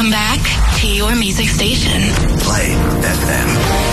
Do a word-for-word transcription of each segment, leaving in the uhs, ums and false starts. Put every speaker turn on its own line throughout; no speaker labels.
Welcome back to your music station.
Play F M.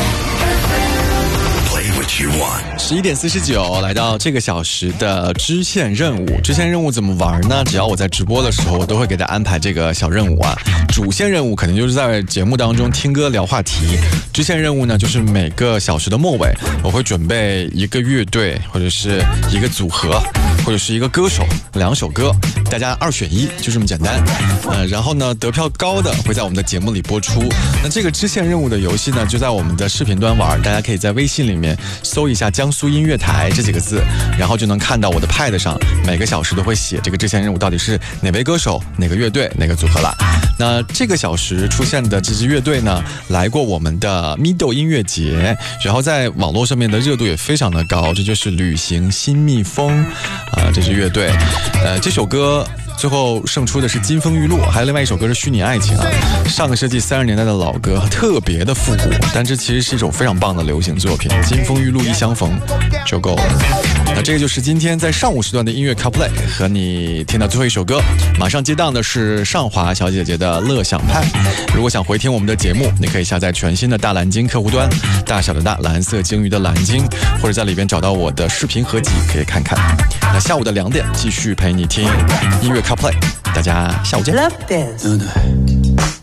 Play what you want.
十一点四十九，来到这个小时的支线任务。支线任务怎么玩呢？只要我在直播的时候，我都会给大家安排这个小任务啊。主线任务肯定就是在节目当中听歌聊话题。支线任务呢，就是每个小时的末尾，我会准备一个乐队或者是一个组合，或者是一个歌手，两首歌，大家二选一，就这么简单。呃，然后呢，得票高的会在我们的节目里播出。那这个支线任务的游戏呢，就在我们的视频端玩，大家可以在微信里面搜一下江苏音乐台这几个字，然后就能看到我的 pad 上每个小时都会写这个支线任务到底是哪位歌手、哪个乐队、哪个组合了。那这个小时出现的这支乐队呢，来过我们的咪豆音乐节，然后在网络上面的热度也非常的高，这就是旅行新蜜蜂啊、呃，这支乐队。呃，这首歌最后胜出的是金风玉露，还有另外一首歌是虚拟爱情啊，上个世纪三十年代的老歌，特别的复古，但这其实是一种非常棒的流行作品，金风玉露一相逢就够了。那这个就是今天在上午时段的音乐 CarPlay 和你听到最后一首歌，马上接档的是上华小姐姐的乐享派。如果想回听我们的节目，你可以下载全新的大蓝鲸客户端，大小的大，蓝色鲸鱼的蓝鲸，或者在里边找到我的视频合集可以看看。那下午的两点继续陪你听音乐CarPlay，大家下午见。
Love Dance。